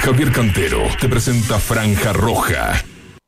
Javier Cantero te presenta Franja Roja.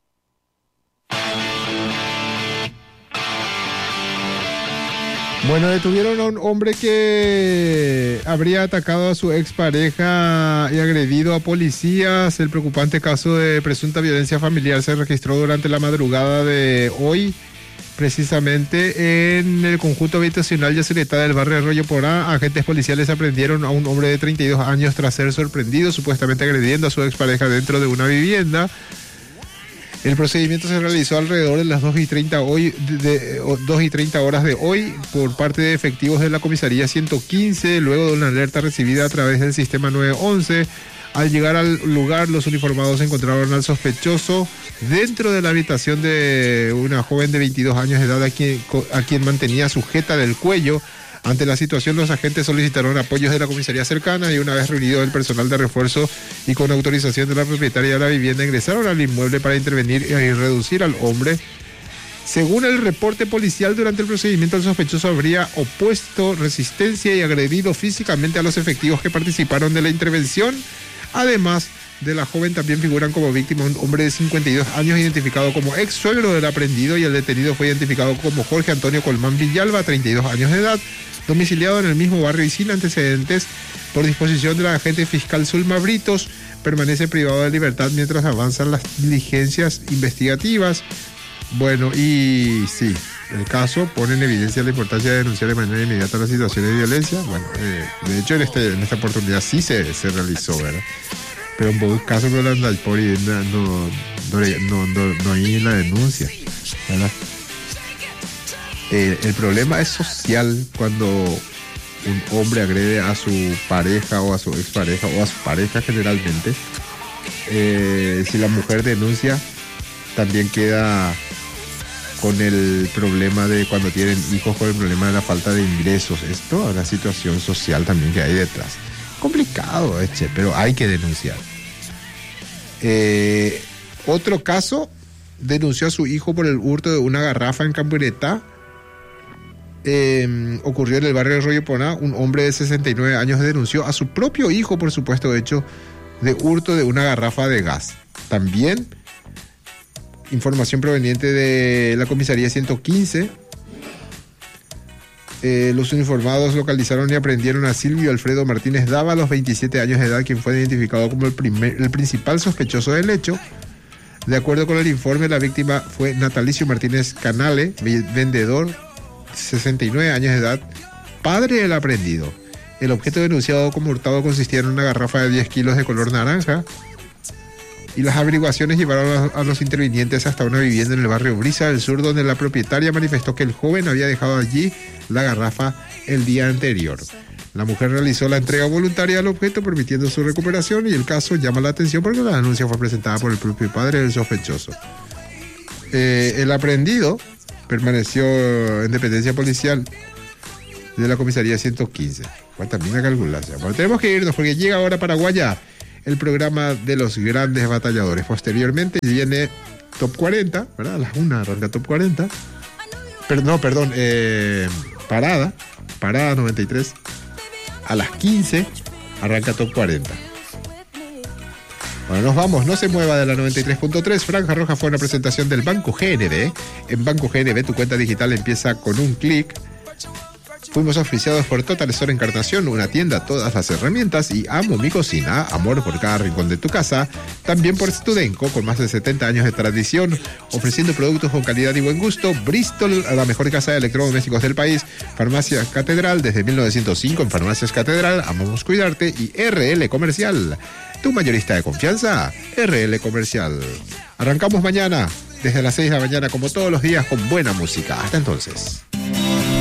Bueno, detuvieron a un hombre que habría atacado a su expareja y agredido a policías. El preocupante caso de presunta violencia familiar se registró durante la madrugada de hoy, precisamente en el conjunto habitacional Yacyretá del barrio Arroyo Porá. Agentes policiales aprendieron a un hombre de 32 años tras ser sorprendido, supuestamente agrediendo a su expareja dentro de una vivienda. El procedimiento se realizó alrededor de las 2:30 horas de hoy por parte de efectivos de la comisaría 115, luego de una alerta recibida a través del sistema 911. Al llegar al lugar, los uniformados encontraron al sospechoso dentro de la habitación de una joven de 22 años de edad a quien mantenía sujeta del cuello. Ante la situación, los agentes solicitaron apoyos de la comisaría cercana y una vez reunido el personal de refuerzo y con autorización de la propietaria de la vivienda, ingresaron al inmueble para intervenir y reducir al hombre. Según el reporte policial, durante el procedimiento el sospechoso habría opuesto resistencia y agredido físicamente a los efectivos que participaron de la intervención. Además de la joven, también figuran como víctima un hombre de 52 años identificado como ex suegro del aprendido, y el detenido fue identificado como Jorge Antonio Colmán Villalba, 32 años de edad, domiciliado en el mismo barrio y sin antecedentes. Por disposición de la agente fiscal Zulma Britos, permanece privado de libertad mientras avanzan las diligencias investigativas. Bueno, y sí, el caso pone en evidencia la importancia de denunciar de manera inmediata las situaciones de violencia. Bueno, de hecho en esta oportunidad sí se realizó, ¿verdad? Pero en un caso con la Andalpori no hay la denuncia, ¿verdad? El problema es social cuando un hombre agrede a su pareja o a su expareja o a su pareja generalmente. Si la mujer denuncia, también queda con el problema de cuando tienen hijos, con el problema de la falta de ingresos. Es toda una situación social también que hay detrás. Complicado, pero hay que denunciar. Otro caso, denunció a su hijo por el hurto de una garrafa en Campiretá. Ocurrió en el barrio de Arroyo Porá. Un hombre de 69 años denunció a su propio hijo por supuesto hecho de hurto de una garrafa de gas. También información proveniente de la comisaría 115. Los uniformados localizaron y aprendieron a Silvio Alfredo Martínez Dávalos, 27 años de edad, quien fue identificado como el principal sospechoso del hecho. De acuerdo con el informe, la víctima fue Natalicio Martínez Canale, vendedor, 69 años de edad, padre del aprendido. El objeto denunciado como hurtado consistía en una garrafa de 10 kilos de color naranja, y las averiguaciones llevaron a los intervinientes hasta una vivienda en el barrio Brisa del Sur, donde la propietaria manifestó que el joven había dejado allí la garrafa el día anterior. La mujer realizó la entrega voluntaria del objeto, permitiendo su recuperación, y el caso llama la atención porque la denuncia fue presentada por el propio padre del sospechoso. El aprendido permaneció en dependencia policial de la comisaría 115. Bueno, también la calculación. Bueno, tenemos que irnos porque llega ahora Paraguaya, el programa de los grandes batalladores. Posteriormente viene Top 40, ¿verdad? A las 1 arranca Top 40. Parada 93. A las 15 arranca Top 40. Bueno, nos vamos, no se mueva de la 93.3. Franja Roja fue una presentación del Banco GNB. En Banco GNB tu cuenta digital empieza con un clic. Fuimos oficiados por Total Store Encarnación, una tienda, todas las herramientas, y Amo Mi Cocina, amor por cada rincón de tu casa. También por Studenco, con más de 70 años de tradición, ofreciendo productos con calidad y buen gusto. Bristol, la mejor casa de electrodomésticos del país. Farmacia Catedral, desde 1905 en Farmacias Catedral, amamos cuidarte. Y RL Comercial, tu mayorista de confianza, RL Comercial. Arrancamos mañana, desde las 6 de la mañana, como todos los días, con buena música. Hasta entonces.